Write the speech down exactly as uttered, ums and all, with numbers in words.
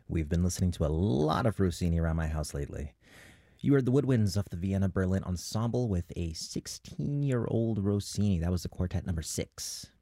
We've been listening to a lot of Rossini around my house lately. You heard the woodwinds of the Vienna Berlin Ensemble with a sixteen year old Rossini. That was the quartet number six.